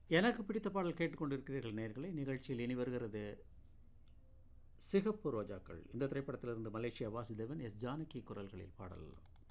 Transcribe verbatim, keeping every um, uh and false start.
எனக்கு பிடித்த பாடல் கேட்டுக்கொண்டிருக்கிறீர்கள் நேயர்களே. நிகழ்ச்சியில் இனி வருகிறது சிகப்பு ரோஜாக்கள். இந்த திரைப்படத்திலிருந்து மலேசியா வாசுதேவன், எஸ் ஜானகி குரல்களில் பாடல்.